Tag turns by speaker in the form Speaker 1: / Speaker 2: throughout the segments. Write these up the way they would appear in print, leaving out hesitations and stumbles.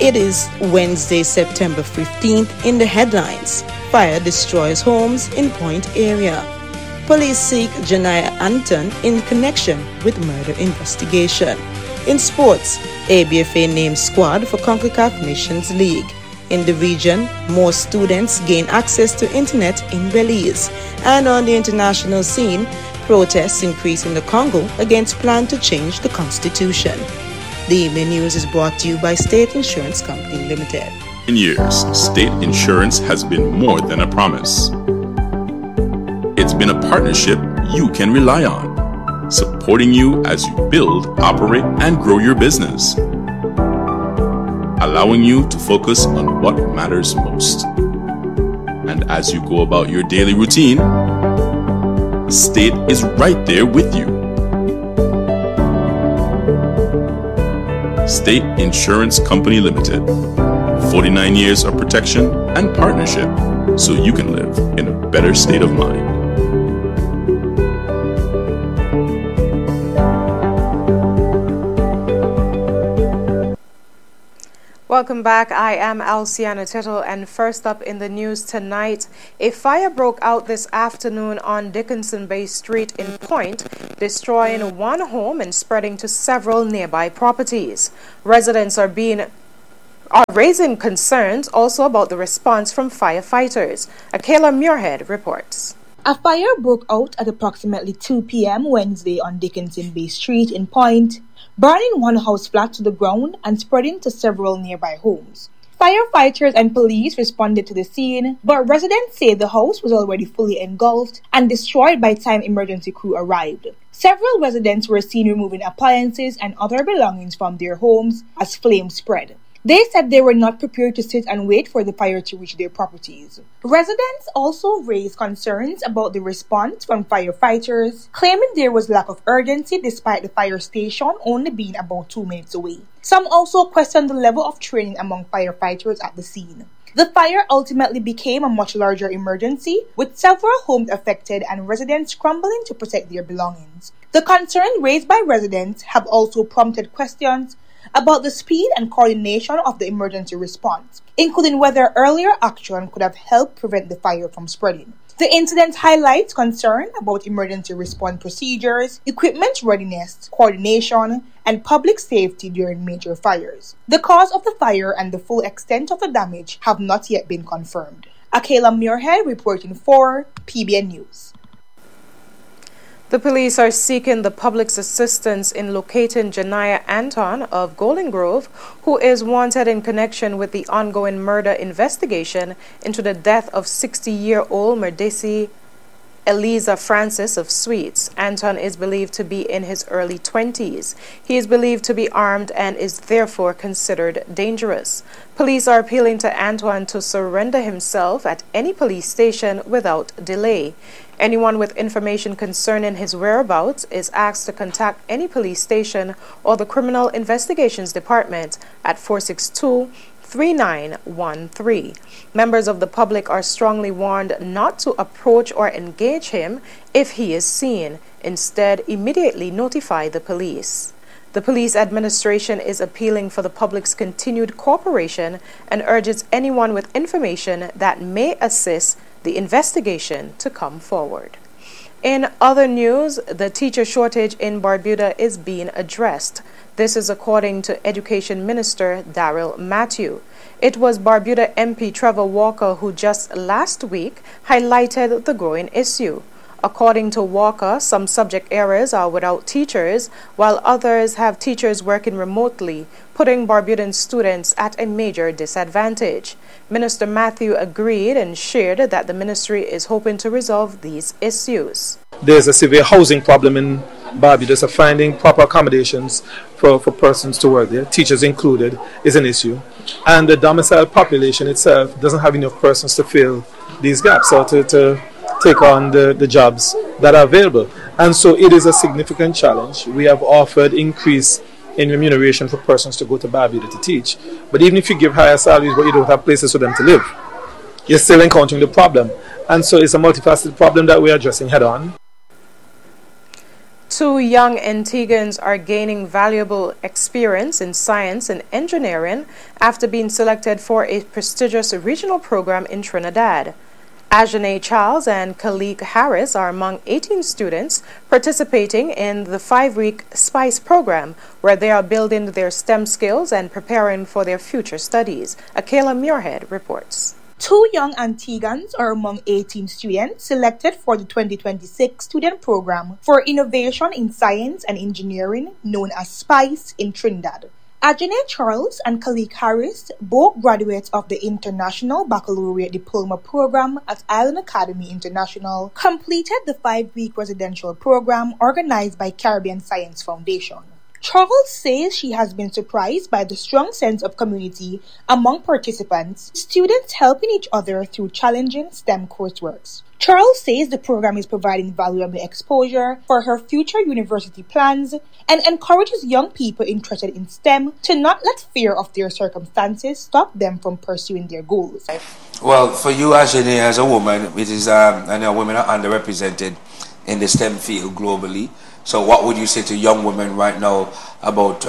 Speaker 1: It is Wednesday, September 15th. In the headlines, fire destroys homes in Point area. Police seek Janaya Anton in connection with murder investigation. In sports, ABFA names squad for CONCACAF Nations League. In the region, more students gain access to internet in Belize. And on the international scene, protests increase in the Congo against plan to change the constitution. The evening news is brought to you by State Insurance Company Limited.
Speaker 2: In years, State Insurance has been more than a promise. It's been a partnership you can rely on, supporting you as you build, operate, and grow your business, allowing you to focus on what matters most. And as you go about your daily routine, State is right there with you. State Insurance Company Limited. 49 years of protection and partnership so you can live in a better state of mind.
Speaker 3: Welcome back. I am Alciana Tittle, and first up in the news tonight, a fire broke out this afternoon on Dickinson Bay Street in Point, destroying one home and spreading to several nearby properties. Residents are raising concerns also about the response from firefighters. Akela Muirhead reports.
Speaker 4: A fire broke out at approximately 2 p.m. Wednesday on Dickinson Bay Street in Point, burning one house flat to the ground and spreading to several nearby homes. Firefighters and police responded to the scene, but residents say the house was already fully engulfed and destroyed by the time emergency crew arrived. Several residents were seen removing appliances and other belongings from their homes as flames spread. They said they were not prepared to sit and wait for the fire to reach their properties. Residents also raised concerns about the response from firefighters, claiming there was lack of urgency despite the fire station only being about 2 minutes away. Some also questioned the level of training among firefighters at the scene. The fire ultimately became a much larger emergency, with several homes affected and residents scrambling to protect their belongings. The concerns raised by residents have also prompted questions about the speed and coordination of the emergency response, including whether earlier action could have helped prevent the fire from spreading. The incident highlights concern about emergency response procedures, equipment readiness, coordination, and public safety during major fires. The cause of the fire and the full extent of the damage have not yet been confirmed. Akela Muirhead reporting for PBN News.
Speaker 3: The police are seeking the public's assistance in locating Janaya Anton of Golden Grove, who is wanted in connection with the ongoing murder investigation into the death of 60-year-old Merdesi Eliza Francis of Sweets. Anton is believed to be in his early 20s. He is believed to be armed and is therefore considered dangerous. Police are appealing to Antoine to surrender himself at any police station without delay. Anyone with information concerning his whereabouts is asked to contact any police station or the Criminal Investigations Department at 462-3913. Members of the public are strongly warned not to approach or engage him if he is seen. Instead, immediately notify the police. The police administration is appealing for the public's continued cooperation and urges anyone with information that may assist the investigation to come forward. In other news, the teacher shortage in Barbuda is being addressed. This is according to Education Minister Daryl Matthew. It was Barbuda MP Trevor Walker who just last week highlighted the growing issue. According to Walker, some subject areas are without teachers, while others have teachers working remotely, putting Barbudan students at a major disadvantage. Minister Matthew agreed and shared that the ministry is hoping to resolve these issues.
Speaker 5: There's a severe housing problem in Barbuda, so finding proper accommodations for persons to work there, teachers included, is an issue. And the domicile population itself doesn't have enough persons to fill these gaps or to take on the jobs that are available. And so it is a significant challenge. We have offered increase in remuneration for persons to go to Barbuda to teach. But even if you give higher salaries but you don't have places for them to live, you're still encountering the problem. And so it's a multifaceted problem that we're addressing head on.
Speaker 3: 2 young Antiguans are gaining valuable experience in science and engineering after being selected for a prestigious regional program in Trinidad. Ajane Charles and Khalik Harris are among 18 students participating in the 5-week SPICE program, where they are building their STEM skills and preparing for their future studies. Akela Muirhead reports.
Speaker 4: 2 young Antiguans are among 18 students selected for the 2026 student program for innovation in science and engineering known as SPICE in Trinidad. Ajane Charles and Khalik Harris, both graduates of the International Baccalaureate Diploma Program at Island Academy International, completed the 5-week residential program organized by Caribbean Science Foundation. Charles says she has been surprised by the strong sense of community among participants, students helping each other through challenging STEM coursework. Charles says the program is providing valuable exposure for her future university plans and encourages young people interested in STEM to not let fear of their circumstances stop them from pursuing their goals.
Speaker 6: Well, for you, Ajane, as a woman, it is, I know women are underrepresented in the STEM field globally. So what would you say to young women right now about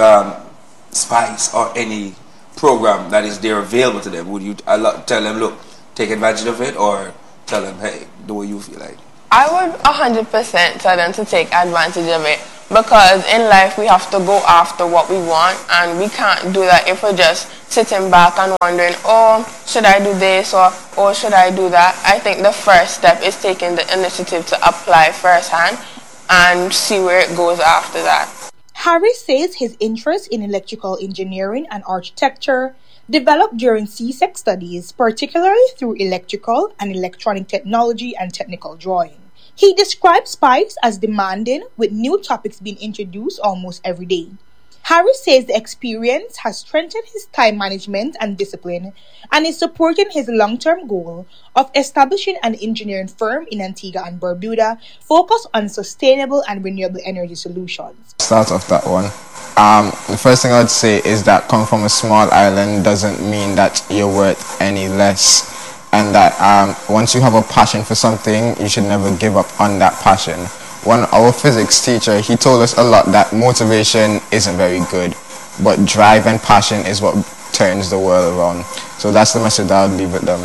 Speaker 6: SPICE or any program that is there available to them? Would you tell them, look, take advantage of it, or tell them, hey, do what you feel like?
Speaker 7: I would 100% tell them to take advantage of it, because in life we have to go after what we want, and we can't do that if we're just sitting back and wondering, oh, should I do this, or oh, should I do that? I think the first step is taking the initiative to apply firsthand and see where it goes after that.
Speaker 4: Harris says his interest in electrical engineering and architecture developed during CSEC studies, particularly through electrical and electronic technology and technical drawing. He describes SPICE as demanding, with new topics being introduced almost every day. Harris says the experience has strengthened his time management and discipline and is supporting his long-term goal of establishing an engineering firm in Antigua and Barbuda focused on sustainable and renewable energy solutions.
Speaker 8: Start off that one. The first thing I'd say is that coming from a small island doesn't mean that you're worth any less, and that once you have a passion for something, you should never give up on that passion. Our physics teacher, he told us a lot that motivation isn't very good, but drive and passion is what turns the world around. So that's the message that I'll leave with them.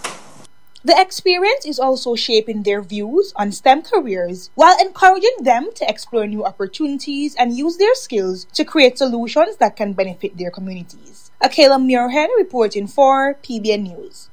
Speaker 4: The experience is also shaping their views on STEM careers while encouraging them to explore new opportunities and use their skills to create solutions that can benefit their communities. Akela Muirhead reporting for PBN News.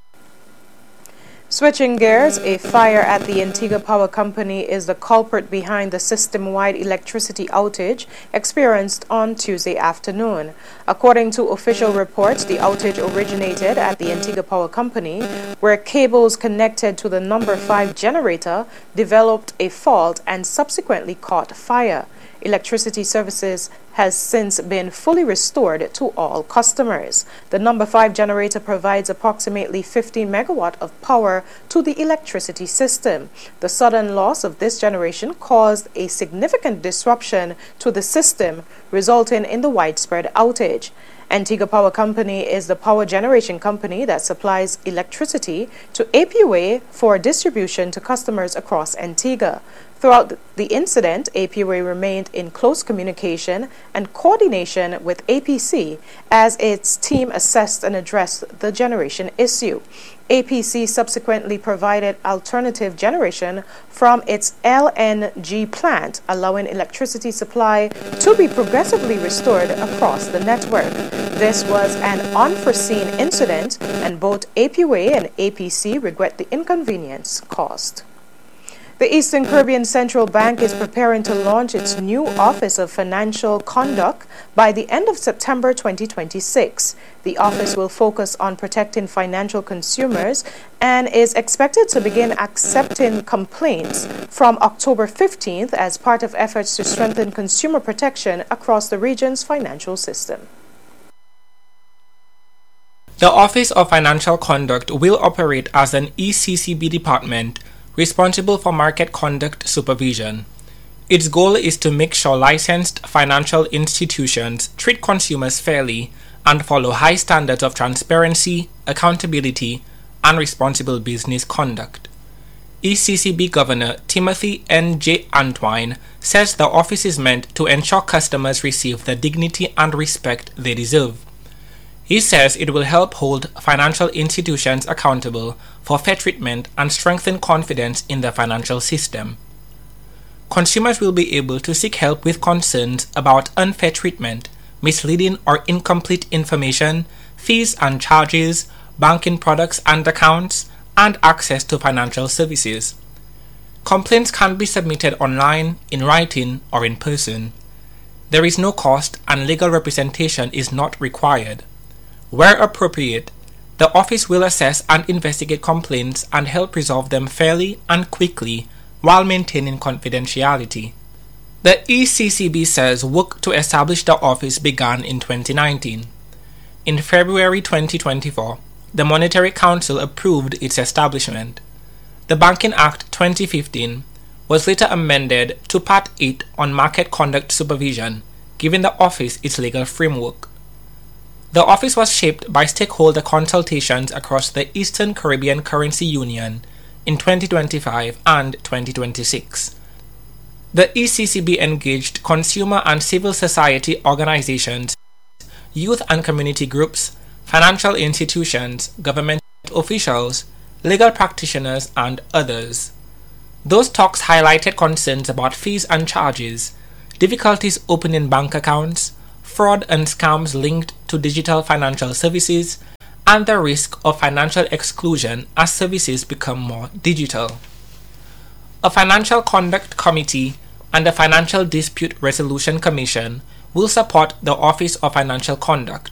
Speaker 3: Switching gears, a fire at the Antigua Power Company is the culprit behind the system-wide electricity outage experienced on Tuesday afternoon. According to official reports, the outage originated at the Antigua Power Company, where cables connected to the number 5 generator developed a fault and subsequently caught fire. Electricity services has since been fully restored to all customers. The number 5 generator provides approximately 15 megawatt of power to the electricity system. The sudden loss of this generation caused a significant disruption to the system, resulting in the widespread outage. Antigua Power Company is the power generation company that supplies electricity to APUA for distribution to customers across Antigua. Throughout the incident, APUA remained in close communication and coordination with APC as its team assessed and addressed the generation issue. APC subsequently provided alternative generation from its LNG plant, allowing electricity supply to be progressively restored across the network. This was an unforeseen incident, and both APUA and APC regret the inconvenience caused. The Eastern Caribbean Central Bank is preparing to launch its new Office of Financial Conduct by the end of September 2026. The office will focus on protecting financial consumers and is expected to begin accepting complaints from October 15th as part of efforts to strengthen consumer protection across the region's financial system.
Speaker 9: The Office of Financial Conduct will operate as an ECCB department responsible for market conduct supervision. Its goal is to make sure licensed financial institutions treat consumers fairly and follow high standards of transparency, accountability, and responsible business conduct. ECCB Governor Timothy N.J. Antwine says the office is meant to ensure customers receive the dignity and respect they deserve. He says it will help hold financial institutions accountable for fair treatment and strengthen confidence in the financial system. Consumers will be able to seek help with concerns about unfair treatment, misleading or incomplete information, fees and charges, banking products and accounts, and access to financial services. Complaints can be submitted online, in writing, or in person. There is no cost and legal representation is not required. Where appropriate, the office will assess and investigate complaints and help resolve them fairly and quickly while maintaining confidentiality. The ECCB says work to establish the office began in 2019. In February 2024, the Monetary Council approved its establishment. The Banking Act 2015 was later amended to Part 8 on market conduct supervision, giving the office its legal framework. The office was shaped by stakeholder consultations across the Eastern Caribbean Currency Union in 2025 and 2026. The ECCB engaged consumer and civil society organizations, youth and community groups, financial institutions, government officials, legal practitioners, and others. Those talks highlighted concerns about fees and charges, difficulties opening bank accounts, fraud and scams linked to digital financial services, and the risk of financial exclusion as services become more digital. A Financial Conduct Committee and a Financial Dispute Resolution Commission will support the Office of Financial Conduct.